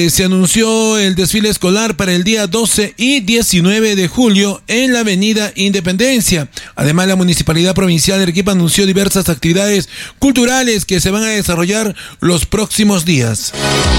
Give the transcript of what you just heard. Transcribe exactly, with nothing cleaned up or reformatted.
Se anunció el desfile escolar para el día doce y diecinueve de julio en la avenida Independencia. Además, la Municipalidad Provincial de Arequipa anunció diversas actividades culturales que se van a desarrollar los próximos días.